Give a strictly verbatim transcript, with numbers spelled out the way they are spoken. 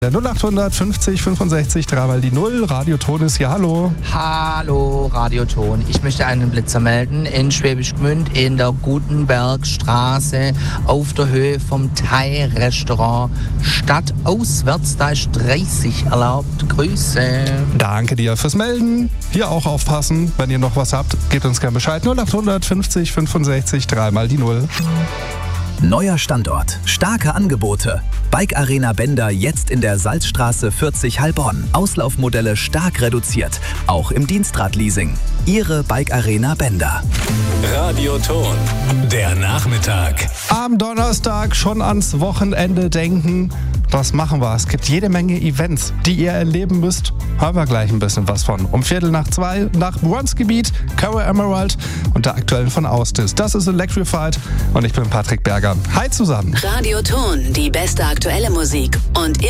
Der null acht fünfzig fünfundsechzig, dreimal die null. Radioton ist hier, hallo. Hallo, Radioton. Ich möchte einen Blitzer melden in Schwäbisch Gmünd in der Gutenbergstraße auf der Höhe vom Thai-Restaurant. Stadtauswärts, da ist dreißig erlaubt. Grüße. Danke dir fürs Melden. Hier auch aufpassen, wenn ihr noch was habt, gebt uns gerne Bescheid. null acht fünfzig fünfundsechzig, dreimal die null. Neuer Standort, starke Angebote. Bike Arena Bender jetzt in der Salzstraße vierzig Heilbronn. Auslaufmodelle stark reduziert, auch im Dienstradleasing. Ihre Bike Arena Bender. Radioton, der Nachmittag. Am Donnerstag schon ans Wochenende denken. Was machen wir? Es gibt jede Menge Events, die ihr erleben müsst. Hören wir gleich ein bisschen was von. Um Viertel nach zwei nach Bronzegebiet, Cara Emerald und der aktuellen von Austis. Das ist Electrified und ich bin Patrick Berger. Hi zusammen. Radioton, die beste aktuelle Musik und